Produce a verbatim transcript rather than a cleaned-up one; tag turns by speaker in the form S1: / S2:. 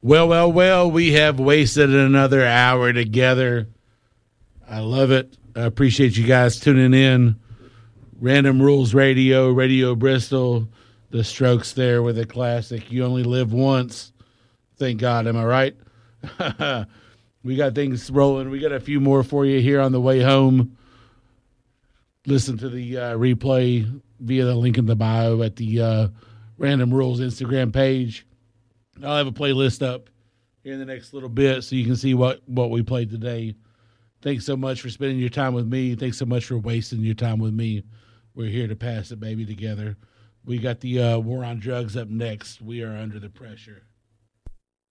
S1: Well, well, well, we have wasted another hour together. I love it. I appreciate you guys tuning in. Random Rules Radio, Radio Bristol, The Strokes there with a classic, You Only Live Once. Thank God, am I right? We got things rolling. We got a few more for you here on the way home. Listen to the uh, replay via the link in the bio at the uh, Random Rules Instagram page. I'll have a playlist up here in the next little bit so you can see what, what we played today. Thanks so much for spending your time with me. Thanks so much for wasting your time with me. We're here to pass it, baby, together. We got the uh, War on Drugs up next. We are under the pressure.